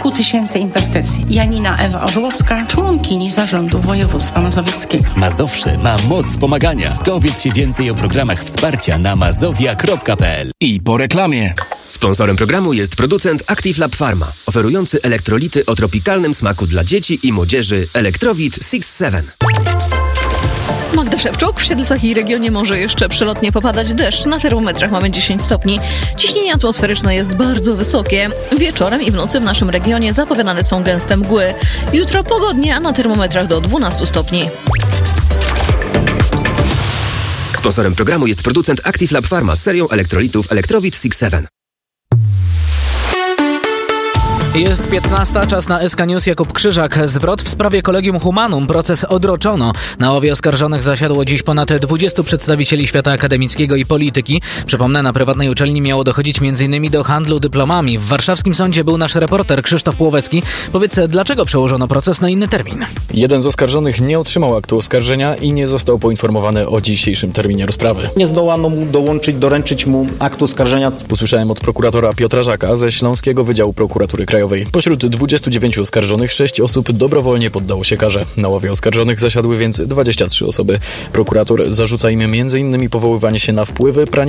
kilku tysięcy inwestycji. Janina Ewa Orłowska, członkini Zarządu Województwa Mazowieckiego. Mazowsze ma moc pomagania. Dowiedz się więcej o programach wsparcia na mazowia.pl. I po reklamie. Sponsorem programu jest producent Active Lab Pharma, oferujący elektrolity o tropikalnym smaku dla dzieci i młodzieży Elektrowit 6-7. Magda Szewczuk. W Siedlcach i regionie może jeszcze przelotnie popadać deszcz. Na termometrach mamy 10 stopni. Ciśnienie atmosferyczne jest bardzo wysokie. Wieczorem i w nocy w naszym regionie zapowiadane są gęste mgły. Jutro pogodnie, a na termometrach do 12 stopni. Sponsorem programu jest producent Active Lab Pharma z serią elektrolitów Elektrowit 6-7. Jest 15, czas na SK News. Jakub Krzyżak. Zwrot w sprawie Collegium Humanum. Proces odroczono. Na ławie oskarżonych zasiadło dziś ponad 20 przedstawicieli świata akademickiego i polityki. Przypomnę, na prywatnej uczelni miało dochodzić m.in. do handlu dyplomami. W warszawskim sądzie był nasz reporter Krzysztof Płowecki. Powiedz, dlaczego przełożono proces na inny termin? Jeden z oskarżonych nie otrzymał aktu oskarżenia i nie został poinformowany o dzisiejszym terminie rozprawy. Nie zdołano mu doręczyć mu aktu oskarżenia. Usłyszałem od prokuratora Piotra Żaka ze Śląskiego Wydziału Prokuratury Krajowej. Pośród 29 oskarżonych 6 osób dobrowolnie poddało się karze. Na ławie oskarżonych zasiadły więc 23 osoby. Prokurator zarzuca im m.in. powoływanie się na wpływy, pranie